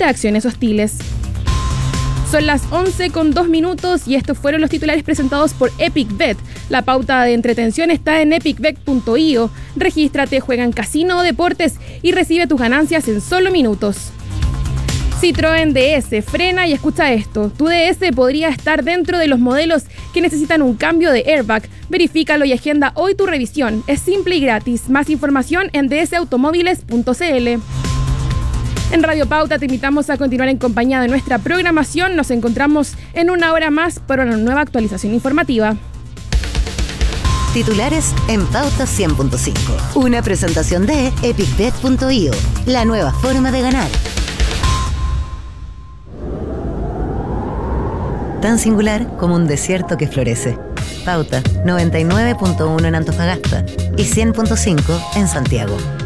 ante acciones hostiles. Son las 11:02 y estos fueron los titulares presentados por EpicBet. La pauta de entretención está en epicbet.io. Regístrate, juega en casino o deportes y recibe tus ganancias en solo minutos. Citroën DS, frena y escucha esto. Tu DS podría estar dentro de los modelos que necesitan un cambio de airbag. Verifícalo y agenda hoy tu revisión. Es simple y gratis. Más información en dsautomóviles.cl. En Radio Pauta te invitamos a continuar en compañía de nuestra programación. Nos encontramos en una hora más para una nueva actualización informativa. Titulares en Pauta 100.5. Una presentación de epicbet.io, la nueva forma de ganar. Tan singular como un desierto que florece. Pauta 99.1 en Antofagasta y 100.5 en Santiago.